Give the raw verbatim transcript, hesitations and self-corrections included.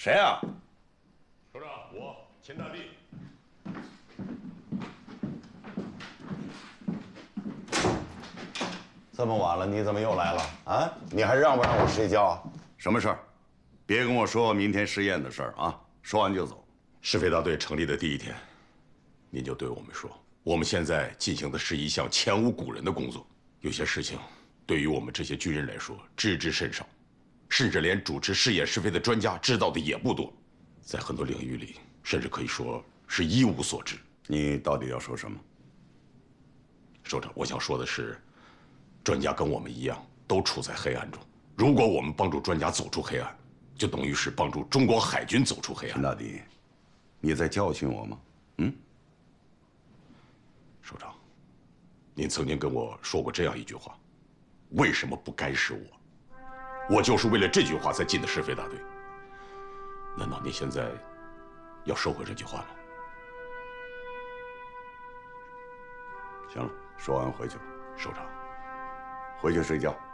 谁啊？ 首长，我秦大力。 这么晚了，你怎么又来了？啊？你还让不让我睡觉啊？什么事儿？别跟我说明天试验的事儿啊！说完就走。 试飞大队成立的第一天，您就对我们说，我们现在进行的是一项前无古人的工作，有些事情对于我们这些军人来说知之甚少，甚至连主持试验试飞的专家知道的也不多，在很多领域里，甚至可以说是一无所知。 你到底要说什么？ 首长，我想说的是，专家跟我们一样，都处在黑暗中。如果我们帮助专家走出黑暗，就等于是帮助中国海军走出黑暗。 陈大弟，你在教训我吗？嗯？ 首长，您曾经跟我说过这样一句话：为什么不该是我？我就是为了这句话才进的试飞大队。难道您现在要收回这句话吗？ 行了，说完回去吧。 首长， 回去睡觉。